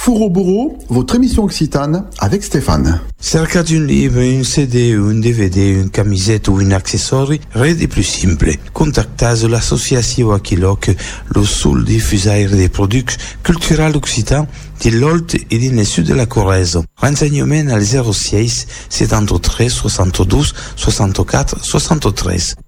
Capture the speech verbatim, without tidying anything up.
Four au bourreau, votre émission occitane avec Stéphane. Cercate un livre, un C D, un D V D, une camisette ou un accessoire, rien de plus simple. Contactez l'association Aquiloc, le seul diffuseur des produits culturels occitans de l'Olt et du sud de la Corrèze. Renseignements al zéro six soixante-treize soixante-douze soixante-quatre soixante-treize.